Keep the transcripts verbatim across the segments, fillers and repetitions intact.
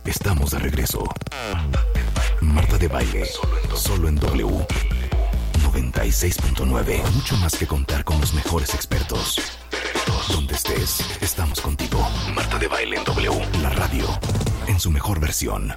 Estamos de regreso. Marta de Baile, solo en W noventa y seis punto nueve. Mucho más que contar con los mejores expertos. Donde estés, estamos contigo. Marta de Baile en W, la radio, en su mejor versión.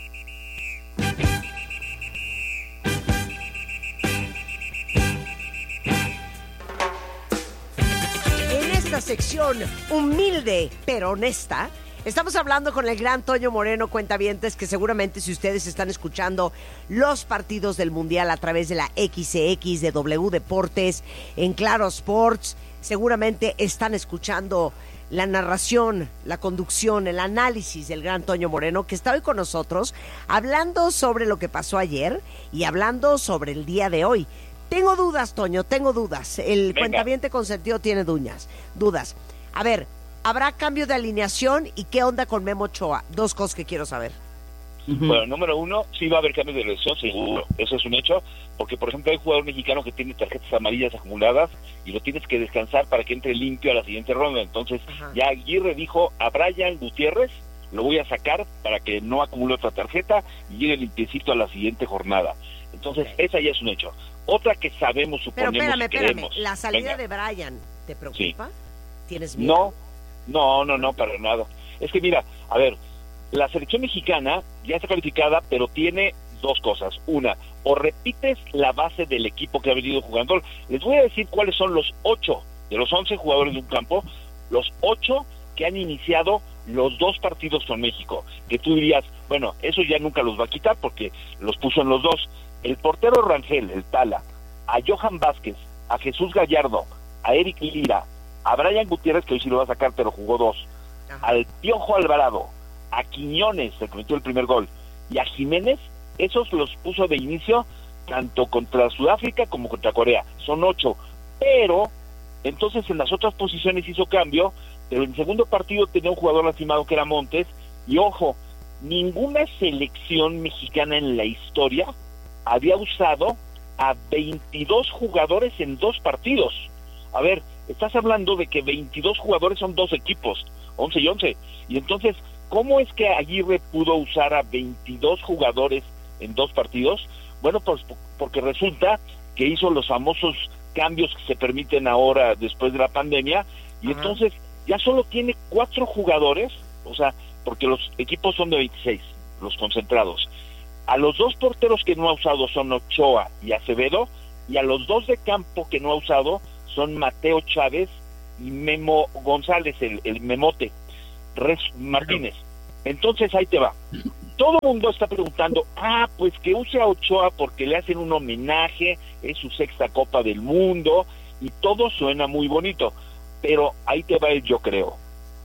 En esta sección humilde pero honesta, estamos hablando con el gran Toño Moreno, cuentavientes, que seguramente si ustedes están escuchando los partidos del Mundial a través de la X C X, de W Deportes, en Claro Sports, seguramente están escuchando la narración, la conducción, el análisis del gran Toño Moreno, que está hoy con nosotros, hablando sobre lo que pasó ayer y hablando sobre el día de hoy. Tengo dudas, Toño, tengo dudas. El Venga. cuentaviente consentido tiene dudas. Dudas. A ver, ¿habrá cambio de alineación y qué onda con Memo Ochoa? Dos cosas que quiero saber. Uh-huh. Bueno, número uno, sí va a haber cambio de elección, seguro. Eso es un hecho, porque por ejemplo hay un jugador mexicano que tiene tarjetas amarillas acumuladas y lo tienes que descansar para que entre limpio a la siguiente ronda. Entonces, ajá, ya Aguirre dijo a Brian Gutiérrez, lo voy a sacar para que no acumule otra tarjeta y llegue limpiecito a la siguiente jornada. Entonces, esa ya es un hecho. Otra que sabemos, suponemos, Pero espérame, y espérame, queremos. ¿la salida Venga. de Brian te preocupa? Sí. ¿Tienes No, miedo? no, no, no, para nada. Es que mira, a ver, la selección mexicana ya está calificada, pero tiene dos cosas. Una, o repites la base del equipo que ha venido jugando. Les voy a decir cuáles son los ocho de los once jugadores de un campo, los ocho que han iniciado los dos partidos con México. Que tú dirías, bueno, eso ya nunca los va a quitar porque los puso en los dos. El portero Rangel, el Tala, a Johan Vázquez, a Jesús Gallardo, a Eric Lira, a Brian Gutiérrez, que hoy sí lo va a sacar, pero jugó dos, ajá, al Piojo Alvarado, a Quiñones, se cometió el primer gol, y a Jiménez, esos los puso de inicio tanto contra Sudáfrica como contra Corea. Son ocho, pero entonces en las otras posiciones hizo cambio, pero en el segundo partido tenía un jugador lastimado que era Montes, y ojo, ninguna selección mexicana en la historia había usado a veintidós jugadores en dos partidos. A ver, estás hablando de que veintidós jugadores son dos equipos, once y once, y entonces, ¿cómo es que Aguirre pudo usar a veintidós jugadores en dos partidos? Bueno, pues porque resulta que hizo los famosos cambios que se permiten ahora después de la pandemia, y ajá, entonces ya solo tiene cuatro jugadores, o sea, porque los equipos son de veintiséis, los concentrados. A los dos porteros que no ha usado son Ochoa y Acevedo, y a los dos de campo que no ha usado son Mateo Chávez y Memo González, el, el Memote Res Martínez. Entonces ahí te va. Todo el mundo está preguntando, ah, pues que use a Ochoa porque le hacen un homenaje, es su sexta Copa del Mundo, y todo suena muy bonito, pero ahí te va el yo creo.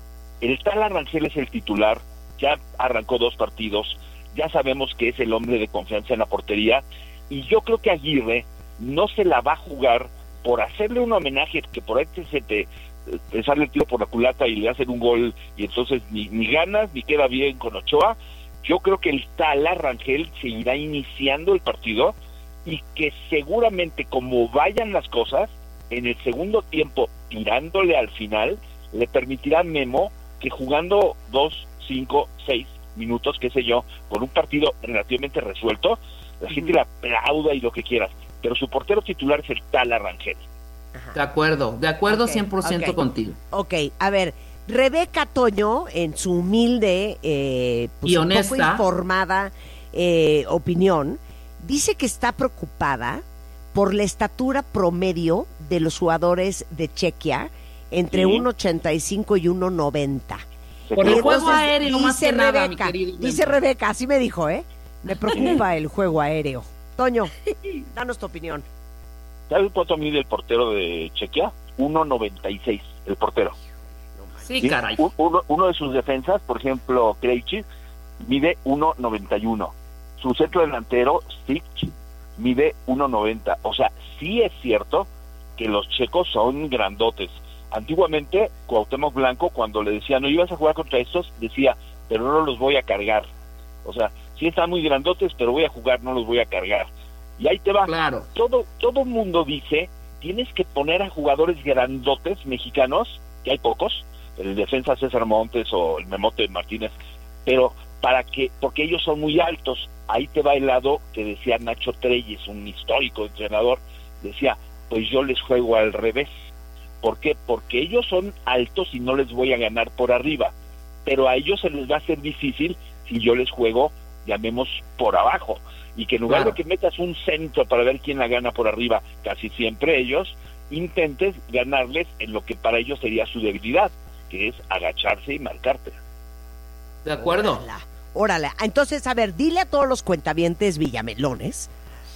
El Tala Rangel es el titular, ya arrancó dos partidos, ya sabemos que es el hombre de confianza en la portería, y yo creo que Aguirre no se la va a jugar por hacerle un homenaje, que por ahí se te, te sale el tiro por la culata y le hacen un gol, y entonces ni, ni ganas, ni queda bien con Ochoa. Yo creo que el Tala Rangel seguirá iniciando el partido, y que seguramente como vayan las cosas, en el segundo tiempo, tirándole al final, le permitirá a Memo que jugando dos, cinco, seis minutos, qué sé yo, con un partido relativamente resuelto, la uh-huh, gente le aplauda y lo que quieras, pero su portero titular es el Tala Rangel. Ajá. De acuerdo, de acuerdo, okay, cien por ciento okay, contigo. Ok, a ver, Rebeca Toño, en su humilde eh, pues, y honesta, poco informada eh, opinión, dice que está preocupada por la estatura promedio de los jugadores de Chequia, entre sí, uno ochenta y cinco y uno noventa. Por el juego aéreo, más que nada, mi querido. Dice Rebeca, así me dijo, ¿eh? Me preocupa el juego aéreo. Toño, danos tu opinión. ¿Sabes cuánto mide el portero de Chequia? uno noventa y seis, el portero. Sí, caray. Uno, uno de sus defensas, por ejemplo, Krejci, mide uno noventa y uno. Su centro delantero, Stich, mide uno noventa. O sea, sí es cierto que los checos son grandotes. Antiguamente, Cuauhtémoc Blanco, cuando le decía, no ibas a jugar contra estos, decía, pero no los voy a cargar. O sea, sí están muy grandotes, pero voy a jugar, no los voy a cargar. Y ahí te va. Claro. Todo todo mundo dice, tienes que poner a jugadores grandotes mexicanos, que hay pocos, el defensa César Montes o el Memote Martínez, pero para que, porque ellos son muy altos. Ahí te va el lado que decía Nacho Treyes, un histórico entrenador, decía, pues yo les juego al revés. ¿Por qué? Porque ellos son altos y no les voy a ganar por arriba, pero a ellos se les va a hacer difícil si yo les juego, llamemos, por abajo, y que en lugar claro. de que metas un centro para ver quién la gana por arriba, casi siempre ellos, intentes ganarles en lo que para ellos sería su debilidad, que es agacharse y marcarte. De acuerdo. Órale, órale. Entonces, a ver, dile a todos los cuentavientes villamelones,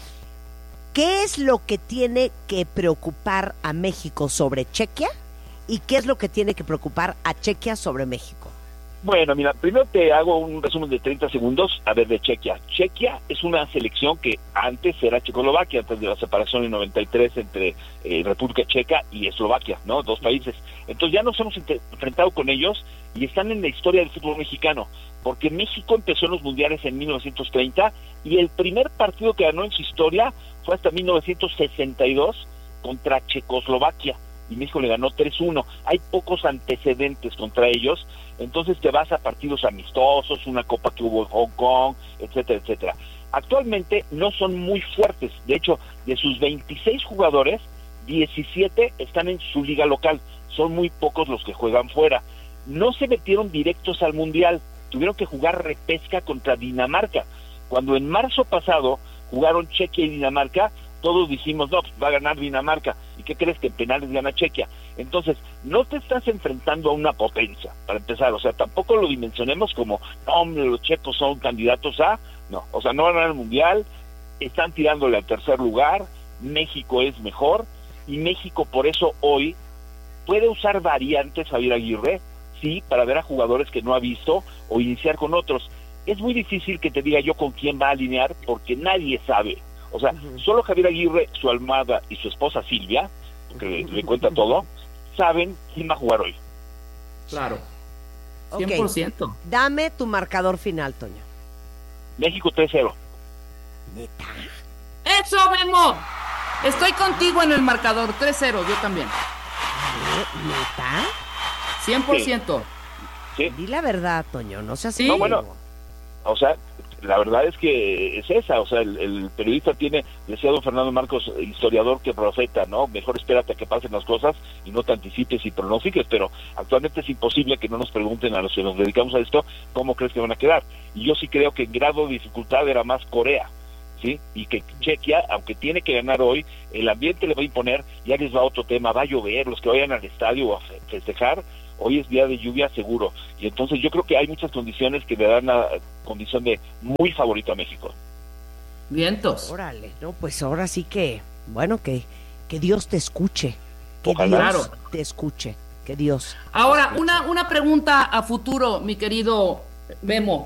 ¿qué es lo que tiene que preocupar a México sobre Chequia? ¿Y qué es lo que tiene que preocupar a Chequia sobre México? Bueno, mira, primero te hago un resumen de treinta segundos, a ver, de Chequia. Chequia es una selección que antes era Checoslovaquia, antes de la separación en noventa y tres entre eh, República Checa y Eslovaquia, ¿no? Dos países. Entonces ya nos hemos enfrentado con ellos y están en la historia del fútbol mexicano, porque México empezó en los mundiales en mil novecientos treinta y el primer partido que ganó en su historia fue hasta mil novecientos sesenta y dos contra Checoslovaquia, y México le ganó tres uno. Hay pocos antecedentes contra ellos, entonces te vas a partidos amistosos, una copa que hubo en Hong Kong, etcétera, etcétera. Actualmente no son muy fuertes, de hecho, de sus veintiséis jugadores, diecisiete están en su liga local, son muy pocos los que juegan fuera. No se metieron directos al Mundial, tuvieron que jugar repesca contra Dinamarca. Cuando en marzo pasado jugaron Chequia y Dinamarca, todos dijimos, no, pues va a ganar Dinamarca. ¿Y qué crees? Que en penales gana Chequia. Entonces, no te estás enfrentando a una potencia, para empezar. O sea, tampoco lo dimensionemos como, no, hombre, los checos son candidatos a... No, o sea, no van a ganar el Mundial, están tirándole al tercer lugar, México es mejor, y México por eso hoy puede usar variantes, Javier Aguirre, sí, para ver a jugadores que no ha visto o iniciar con otros. Es muy difícil que te diga yo con quién va a alinear, porque nadie sabe. O sea, uh-huh. solo Javier Aguirre, su almohada y su esposa Silvia, que le, le cuenta todo, saben quién va a jugar hoy. Claro. cien por ciento. Okay. Dame tu marcador final, Toño. México tres cero. ¿Neta? ¡Eso, Memo! Estoy contigo en el marcador tres cero, yo también. ¿Neta? cien por ciento. Sí. Di la verdad, Toño, no seas... Sí. No, bueno, o sea... La verdad es que es esa, o sea, el, el periodista tiene, decía don Fernando Marcos, historiador que profeta, ¿no? Mejor espérate a que pasen las cosas y no te anticipes y pronostiques, pero actualmente es imposible que no nos pregunten a los que nos dedicamos a esto, ¿cómo crees que van a quedar? Y yo sí creo que en grado de dificultad era más Corea, ¿sí? Y que Chequia, aunque tiene que ganar hoy, el ambiente le va a imponer, ya les va otro tema, va a llover, los que vayan al estadio a festejar, hoy es día de lluvia seguro, y entonces yo creo que hay muchas condiciones que le dan la condición de muy favorito a México. Vientos. Órale, no, pues ahora sí que, bueno, que, que Dios te escuche, que Ojalá. Dios te escuche, que Dios. Ahora, una, una pregunta a futuro, mi querido Memo.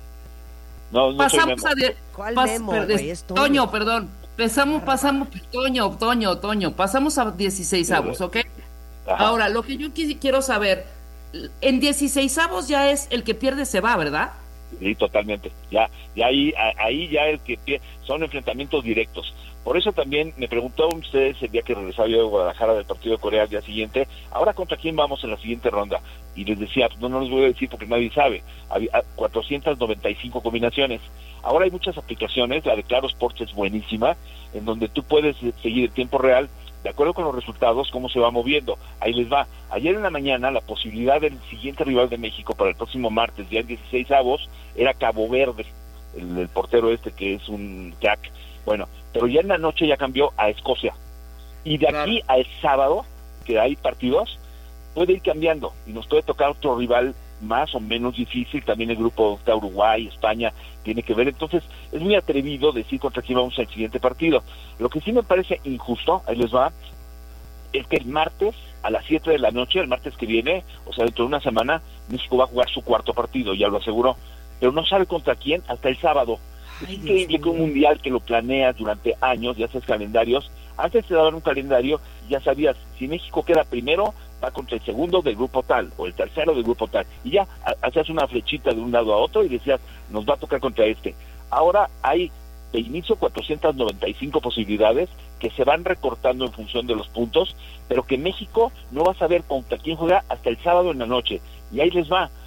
No, no pasamos soy Memo. a de, ¿Cuál pas, Memo, per, güey? Es Toño. Toño, perdón. Pasamos, pasamos, Toño, Toño, Toño, pasamos a dieciseisavos, ¿ok? Ajá. Ahora, lo que yo qu- quiero saber, en dieciseisavos ya es el que pierde se va, ¿verdad? Sí, totalmente. Ya, ya ahí, a, ahí ya el que pie, son enfrentamientos directos. Por eso también me preguntaban ustedes el día que regresaba yo de Guadalajara del partido de Corea al día siguiente, ahora contra quién vamos en la siguiente ronda. Y les decía, pues no, no les voy a decir porque nadie sabe. Había cuatrocientas noventa y cinco combinaciones. Ahora hay muchas aplicaciones, la de Claro Sports es buenísima, en donde tú puedes seguir en tiempo real, de acuerdo con los resultados, cómo se va moviendo. Ahí les va. Ayer en la mañana, la posibilidad del siguiente rival de México para el próximo martes, ya en dieciseisavos, era Cabo Verde, el, el portero este que es un crack. Bueno, pero ya en la noche ya cambió a Escocia. Y de aquí Claro. al sábado, que hay partidos, puede ir cambiando y nos puede tocar otro rival más o menos difícil. También el grupo está Uruguay, España, tiene que ver. Entonces es muy atrevido decir contra quién vamos al siguiente partido. Lo que sí me parece injusto, ahí les va, es que el martes a las siete de la noche, el martes que viene, o sea, dentro de una semana, México va a jugar su cuarto partido, ya lo aseguró, pero no sabe contra quién hasta el sábado. Es Ay, increíble Dios que un mío. mundial que lo planeas durante años, ya haces calendarios, antes te daban un calendario, ya sabías, si México queda primero, va contra el segundo del grupo tal, o el tercero del grupo tal, y ya ha- hacías una flechita de un lado a otro y decías, nos va a tocar contra este. Ahora hay de inicio cuatrocientas noventa y cinco posibilidades que se van recortando en función de los puntos, pero que México no va a saber contra quién juega hasta el sábado en la noche. Y ahí les va.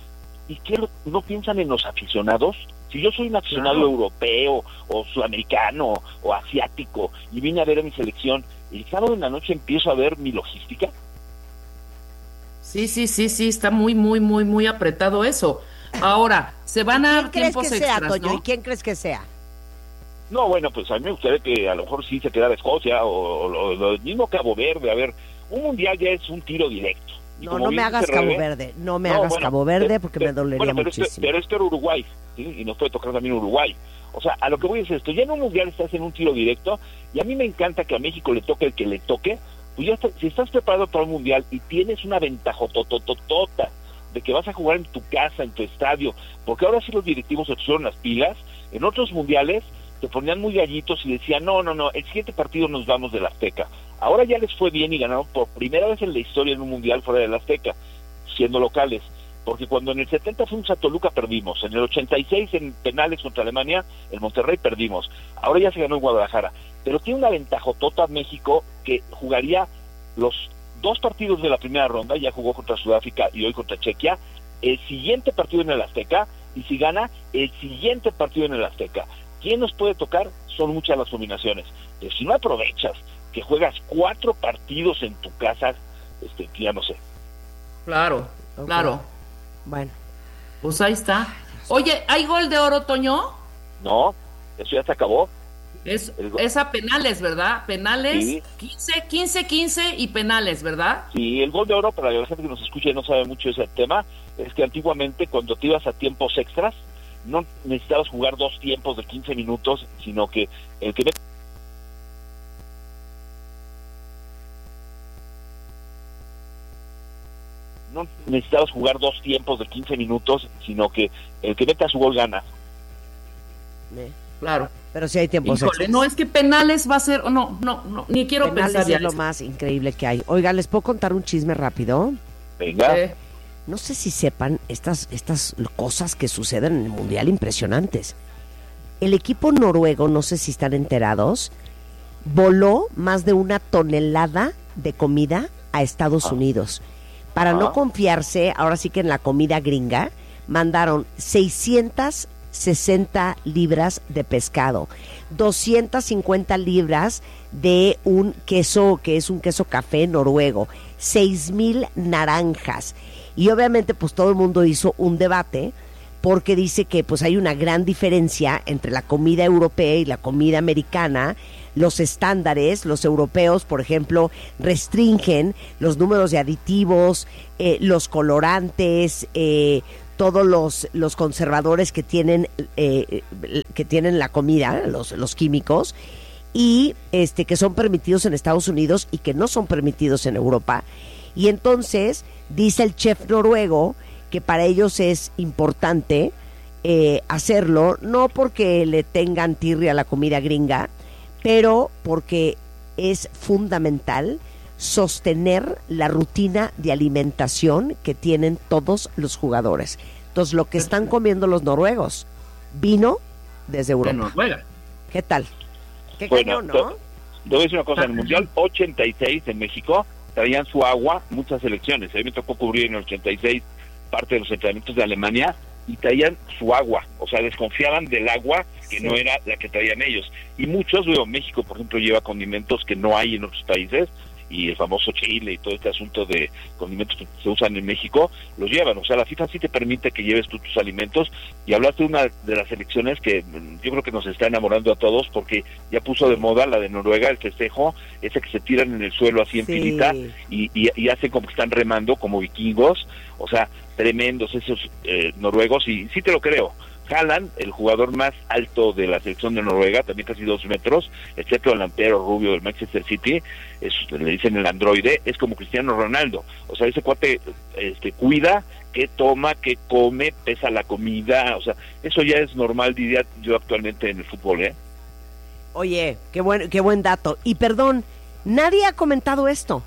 ¿y qué lo- no piensan en los aficionados? Si yo soy un aficionado Claro. europeo o sudamericano o asiático y vine a ver a mi selección, el sábado en la noche empiezo a ver mi logística. Sí, sí, sí, sí, está muy, muy, muy, muy apretado eso. Ahora, se van a ¿Quién dar crees tiempos que sea, extras, Toño? ¿Y ¿no? quién crees que sea? No, bueno, pues a mí me gustaría que a lo mejor sí se quedara Escocia o, o lo, lo mismo Cabo Verde. A ver, un mundial ya es un tiro directo. Y No, como no me bien hagas dice Cabo Rebe, Verde, no me no, hagas bueno, Cabo Verde pero- porque pero- me dolería bueno, pero muchísimo. Este, pero esto era Uruguay, ¿sí? Y nos puede tocar también Uruguay. O sea, a lo que voy es esto, ya en un mundial estás en un tiro directo, y a mí me encanta que a México le toque el que le toque, pues ya está- si estás preparado para un mundial y tienes una ventaja totototota de que vas a jugar en tu casa, en tu estadio, porque ahora sí los directivos se pusieron las pilas, en otros mundiales se ponían muy gallitos y decían, no, no, no, el siguiente partido nos vamos del Azteca. Ahora ya les fue bien y ganaron por primera vez en la historia en un mundial fuera del Azteca, siendo locales. Porque cuando en el setenta fuimos a Toluca perdimos, en el ochenta y seis en penales contra Alemania, en Monterrey perdimos, ahora ya se ganó en Guadalajara, pero tiene una ventajotota México que jugaría los dos partidos de la primera ronda, ya jugó contra Sudáfrica y hoy contra Chequia, el siguiente partido en el Azteca, y si gana, el siguiente partido en el Azteca. ¿Quién nos puede tocar? Son muchas las combinaciones, pero si no aprovechas que juegas cuatro partidos en tu casa, este, ya no sé. Claro, Ok. claro. Bueno, Pues ahí está. Oye, ¿hay gol de oro, Toño? No, eso ya se acabó. Es, El go- es a penales, ¿verdad? Penales, Sí. quince, quince, quince y penales, ¿verdad? Sí, el gol de oro, para la gente que nos escucha y no sabe mucho ese tema, es que antiguamente cuando te ibas a tiempos extras, no necesitabas jugar dos tiempos de quince minutos, sino que el que met- no necesitabas jugar dos tiempos de quince minutos, sino que el que meta su gol gana. eh, Claro. pero sí hay tiempos Híjole, extras. no, es que penales va a ser, no, no, no, ni quiero Penales pensar ya. es lo más increíble que hay. Oiga, ¿les puedo contar un chisme rápido? Venga. Eh, No sé si sepan estas, estas cosas que suceden en el Mundial impresionantes. El equipo noruego, no sé si están enterados, voló más de una tonelada de comida a Estados Ah. Unidos. Para Ah. no confiarse, ahora sí que en la comida gringa, mandaron seiscientas sesenta libras de pescado, doscientas cincuenta libras de un queso que es un queso café noruego, seis mil naranjas. Y obviamente pues todo el mundo hizo un debate porque dice que pues hay una gran diferencia entre la comida europea y la comida americana. Los estándares, los europeos, por ejemplo, restringen los números de aditivos, eh, los colorantes, eh, todos los, los conservadores que tienen, eh, que tienen la comida, los, los químicos, y este que son permitidos en Estados Unidos y que no son permitidos en Europa. Y entonces dice el chef noruego que para ellos es importante eh, hacerlo, no porque le tengan tirria a la comida gringa, pero porque es fundamental sostener la rutina de alimentación que tienen todos los jugadores. Entonces, lo que están comiendo los noruegos, vino desde de Europa. Noruega. ¿Qué tal? Qué Bueno, cañón, ¿no? te- te voy a decir una cosa, en el Mundial ochenta y seis en México traían su agua muchas selecciones. A mí me tocó cubrir en el ochenta y seis parte de los entrenamientos de Alemania y traían su agua, o sea, desconfiaban del agua que Sí. no era la que traían ellos. Y muchos, digo, México, por ejemplo, lleva condimentos que no hay en otros países, y el famoso chile y todo este asunto de condimentos que se usan en México, los llevan. O sea, la FIFA sí te permite que lleves tú tus alimentos. Y hablaste de una de las selecciones que mm, yo creo que nos está enamorando a todos, porque ya puso de moda la de Noruega, el festejo, ese que se tiran en el suelo así en Sí. filita y, y, y hacen como que están remando como vikingos. O sea, tremendos esos eh, noruegos, y sí te lo creo. Haaland, el jugador más alto de la selección de Noruega, también casi dos metros, excepto el lampero rubio del Manchester City, es, le dicen el androide, es como Cristiano Ronaldo. O sea, ese cuate este, cuida qué toma, qué come, pesa la comida. O sea, eso ya es normal, diría yo, actualmente en el fútbol, ¿eh? Oye, qué buen, qué buen dato. Y perdón, nadie ha comentado esto.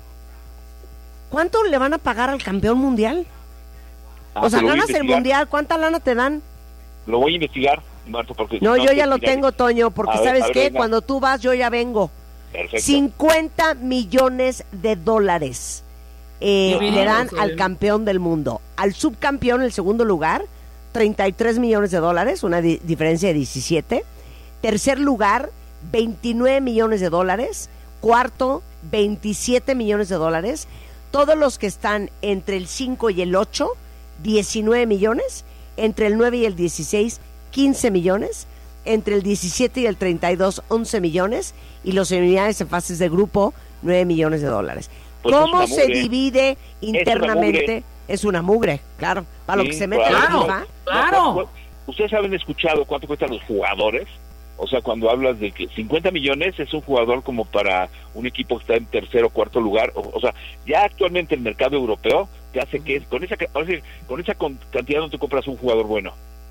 ¿Cuánto le van a pagar al campeón mundial? Ah, O sea, te lo voy a ganas el investigar. mundial, ¿cuánta lana te dan? Lo voy a investigar, Marta, porque... No, yo te ya lo investigar. tengo, Toño, porque A ver, ¿sabes a ver, qué? venga. Cuando tú vas, yo ya vengo. Perfecto. cincuenta millones de dólares eh, Divididos, le dan eh. al campeón del mundo. Al subcampeón, el segundo lugar, treinta y tres millones de dólares, una di- diferencia de diecisiete. Tercer lugar, veintinueve millones de dólares. Cuarto, veintisiete millones de dólares. Todos los que están entre el cinco y el ocho, diecinueve millones. Entre el nueve y el dieciséis, quince millones. Entre el diecisiete y el treinta y dos, once millones. Y los semifinales en fases de grupo, nueve millones de dólares. Pues ¿Cómo es una se mugre. divide internamente? mugre. Es una mugre, claro. Para Sí, lo que se mete claro. la FIFA. Claro. ¿Ustedes han escuchado cuánto cuestan los jugadores? O sea, cuando hablas de que cincuenta millones es un jugador como para un equipo que está en tercer o cuarto lugar. O, o sea, ya actualmente el mercado europeo te hace que con esa, o sea, con esa con- cantidad no te compras un jugador bueno.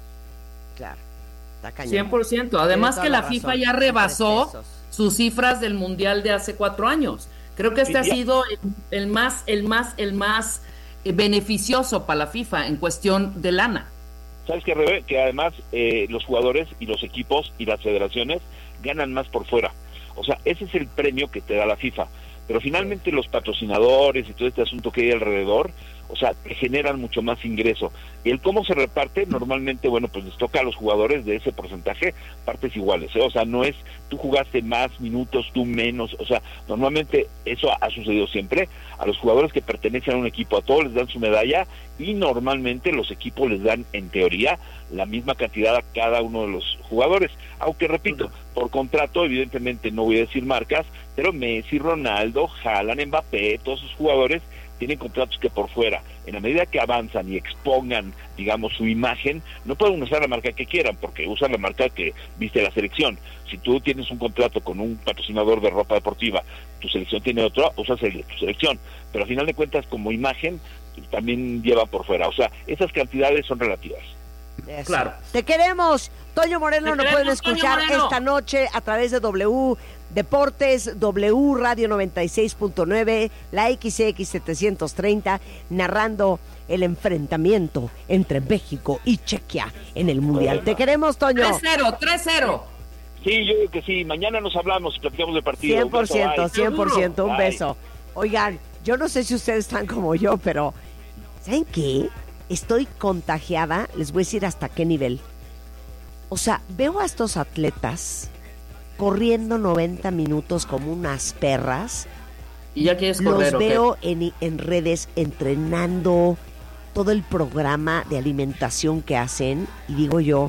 Claro. Está cañón. cien por ciento. Además Tiene que toda la la FIFA razón. ya Son rebasó tres pesos. sus cifras del Mundial de hace cuatro años. Creo que este Sí, ha ya. sido el, el más, el más, el más eh, beneficioso para la FIFA en cuestión de lana. ¿Sabes qué, Rebe? Que además eh, los jugadores y los equipos y las federaciones ganan más por fuera. O sea, ese es el premio que te da la FIFA. Pero finalmente los patrocinadores y todo este asunto que hay alrededor, o sea, te generan mucho más ingreso. Y el cómo se reparte, normalmente, bueno, pues les toca a los jugadores de ese porcentaje partes iguales, ¿eh? O sea, no es tú jugaste más minutos, tú menos, o sea, normalmente eso ha sucedido siempre. A los jugadores que pertenecen a un equipo, a todos les dan su medalla y normalmente los equipos les dan, en teoría, la misma cantidad a cada uno de los jugadores. Aunque, repito, por contrato, evidentemente no voy a decir marcas, pero Messi, Ronaldo, Haaland, Mbappé, todos esos jugadores tienen contratos que por fuera, en la medida que avanzan y expongan, digamos, su imagen, no pueden usar la marca que quieran, porque usan la marca que viste la selección. Si tú tienes un contrato con un patrocinador de ropa deportiva, tu selección tiene otro, usas el, tu selección, pero al final de cuentas, como imagen, también lleva por fuera. O sea, esas cantidades son relativas. Eso. Claro. Te queremos. Toño Moreno Te nos queremos, pueden Toño escuchar Moreno. esta noche a través de W Deportes, W Radio noventa y seis punto nueve, la X X setecientos treinta, narrando el enfrentamiento entre México y Chequia en el Mundial. Bueno. Te queremos, Toño. tres cero, tres cero. Sí, yo creo que sí. Mañana nos hablamos y platicamos del partido. cien Un por beso, ciento, bye. cien por ciento, un Bye. beso. Oigan, yo no sé si ustedes están como yo, pero ¿saben qué? Estoy contagiada, les voy a decir hasta qué nivel. O sea, veo a estos atletas corriendo noventa minutos como unas perras. Y ya quieres Los correr, ¿o qué? veo en, en redes entrenando todo el programa de alimentación que hacen y digo yo,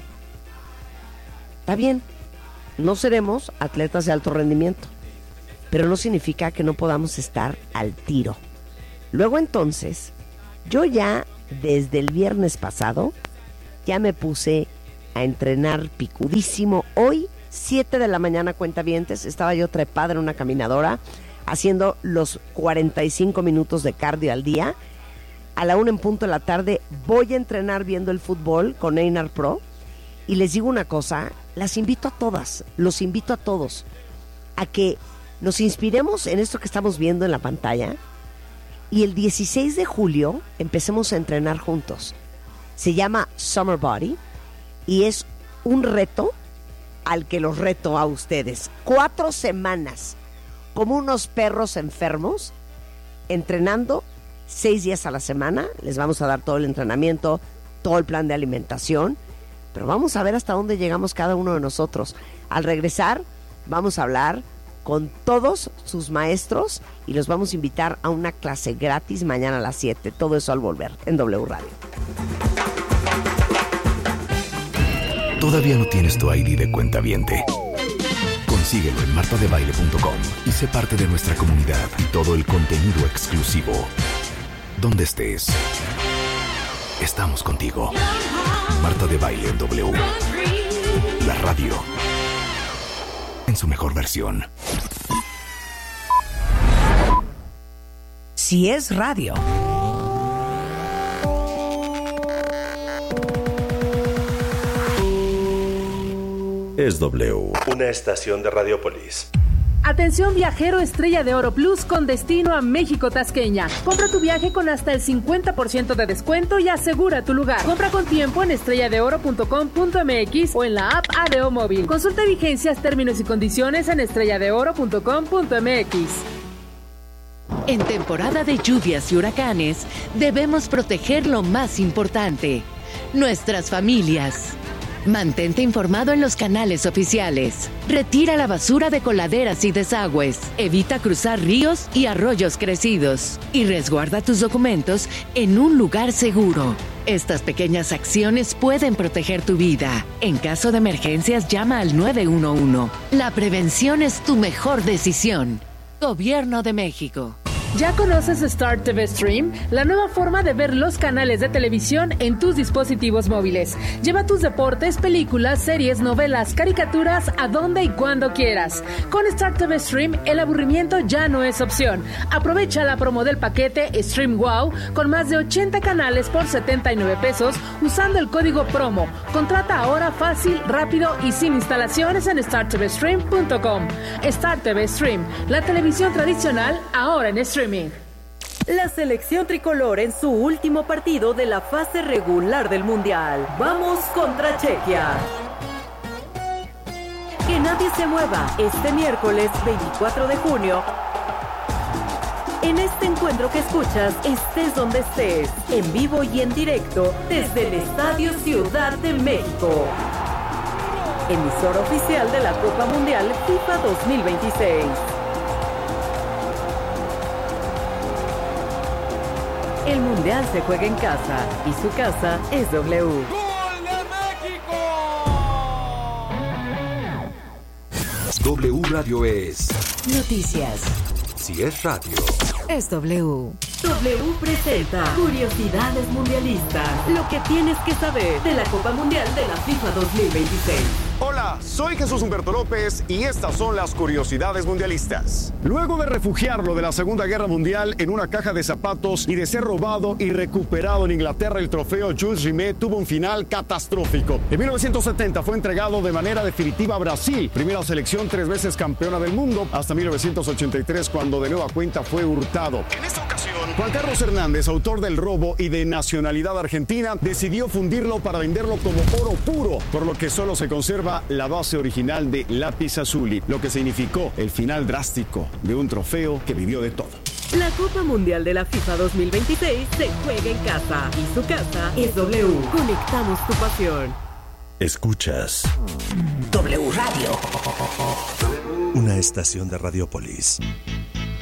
está bien, no seremos atletas de alto rendimiento, pero no significa que no podamos estar al tiro. Luego entonces, yo ya desde el viernes pasado ya me puse a entrenar picudísimo. Hoy, siete de la mañana, cuentavientes, estaba yo trepada en una caminadora haciendo los cuarenta y cinco minutos de cardio al día. A la una en punto de la tarde voy a entrenar viendo el fútbol con Einar Pro. Y les digo una cosa, las invito a todas, los invito a todos a que nos inspiremos en esto que estamos viendo en la pantalla y el dieciséis de julio empecemos a entrenar juntos. Se llama Summer Body y es un reto al que los reto a ustedes. Cuatro semanas como unos perros enfermos entrenando seis días a la semana. Les vamos a dar todo el entrenamiento, todo el plan de alimentación, pero vamos a ver hasta dónde llegamos cada uno de nosotros. Al regresar vamos a hablar con todos sus maestros y los vamos a invitar a una clase gratis mañana a las siete. Todo eso al volver en W Radio. ¿Todavía no tienes tu I D de cuentaviente? Consíguelo en marta de baile punto com y sé parte de nuestra comunidad y todo el contenido exclusivo. Donde estés, estamos contigo. Marta de Baile en W. La radio en su mejor versión. Si es radio. Es W, una estación de Radiopolis. Atención viajero Estrella de Oro Plus con destino a México Tasqueña. Compra tu viaje con hasta el cincuenta por ciento de descuento y asegura tu lugar. Compra con tiempo en estrella de oro punto com punto m x o en la app A D O Móvil. Consulta vigencias, términos y condiciones en estrella de oro punto com punto m x. En temporada de lluvias y huracanes, debemos proteger lo más importante, nuestras familias. Mantente informado en los canales oficiales. Retira la basura de coladeras y desagües. Evita cruzar ríos y arroyos crecidos. Y resguarda tus documentos en un lugar seguro. Estas pequeñas acciones pueden proteger tu vida. En caso de emergencias, llama al nueve uno uno. La prevención es tu mejor decisión. Gobierno de México. ¿Ya conoces Star T V Stream? La nueva forma de ver los canales de televisión en tus dispositivos móviles. Lleva tus deportes, películas, series, novelas, caricaturas a donde y cuando quieras. Con Star T V Stream, el aburrimiento ya no es opción. Aprovecha la promo del paquete Stream Wow con más de ochenta canales por setenta y nueve pesos usando el código promo. Contrata ahora fácil, rápido y sin instalaciones en star t v stream punto com. Star T V Stream, la televisión tradicional ahora en stream. La selección tricolor en su último partido de la fase regular del Mundial. Vamos contra Chequia. Que nadie se mueva este miércoles veinticuatro de junio. En este encuentro que escuchas, estés donde estés, en vivo y en directo, desde el Estadio Ciudad de México. Emisora oficial de la Copa Mundial FIFA dos mil veintiséis. El Mundial se juega en casa y su casa es W. ¡Gol de México! W Radio es Noticias. Si es radio, Es W. W presenta Curiosidades Mundialistas. Lo que tienes que saber de la Copa Mundial de la FIFA dos mil veintiséis. Hola, soy Jesús Humberto López y estas son las curiosidades mundialistas. Luego de refugiarlo de la Segunda Guerra Mundial en una caja de zapatos y de ser robado y recuperado en Inglaterra, el trofeo Jules Rimet tuvo un final catastrófico. En mil novecientos setenta fue entregado de manera definitiva a Brasil, primera selección tres veces campeona del mundo, hasta mil novecientos ochenta y tres, cuando de nueva cuenta fue hurtado. En esta ocasión, Juan Carlos Hernández, autor del robo y de nacionalidad argentina, decidió fundirlo para venderlo como oro puro, por lo que solo se conserva la base original de lápiz azuli, lo que significó el final drástico de un trofeo que vivió de todo. La Copa Mundial de la FIFA dos mil veintiséis se juega en casa y su casa es W. Conectamos tu pasión. Escuchas W Radio. Una estación de Radiopolis.